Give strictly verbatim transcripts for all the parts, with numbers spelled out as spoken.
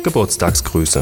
Geburtstagsgrüße.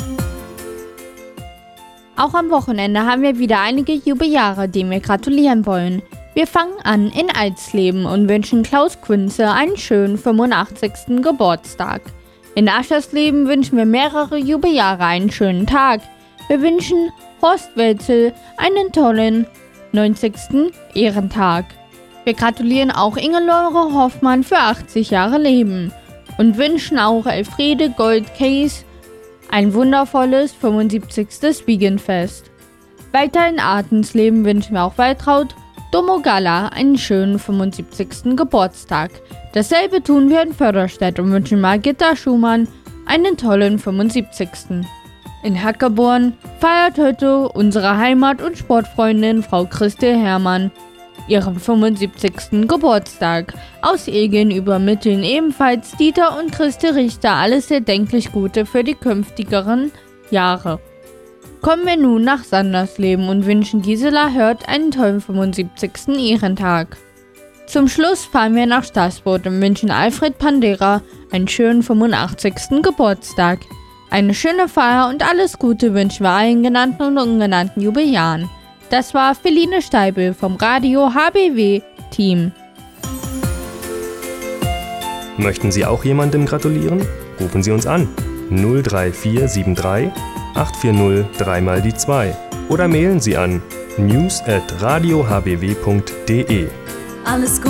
Auch am Wochenende haben wir wieder einige Jubeljahre, denen wir gratulieren wollen. Wir fangen an in Alsleben und wünschen Klaus Kunze einen schönen fünfundachtzigsten Geburtstag. In Aschersleben wünschen wir mehrere Jubeljahre einen schönen Tag. Wir wünschen Horst Welzel einen tollen neunzigsten Ehrentag. Wir gratulieren auch Ingelore Hoffmann für achtzig Jahre Leben und wünschen auch Elfriede Gold-Case ein wundervolles fünfundsiebzigstes Wiegenfest. Weiter in Artensleben wünschen wir auch Waltraud Domogalla einen schönen fünfundsiebzigsten Geburtstag. Dasselbe tun wir in Förderstedt und wünschen Margitta Schumann einen tollen fünfundsiebzigsten In Hackeborn feiert heute unsere Heimat- und Sportfreundin Frau Christel Herrmann ihren fünfundsiebzigsten Geburtstag. Aus Egen übermitteln ebenfalls Dieter und Christel Richter alles erdenklich Gute für die künftigeren Jahre. Kommen wir nun nach Sandersleben und wünschen Gisela Hört einen tollen fünfundsiebzigsten Ehrentag. Zum Schluss fahren wir nach Stassburg und wünschen Alfred Pandera einen schönen fünfundachtzigsten Geburtstag. Eine schöne Feier und alles Gute wünschen wir allen genannten und ungenannten Jubeljahren. Das war Feline Steibel vom Radio H B W-Team. Möchten Sie auch jemandem gratulieren? Rufen Sie uns an. null drei vier sieben drei acht vier null drei mal die zwei oder mailen Sie an news at radio h b w punkt d e. Alles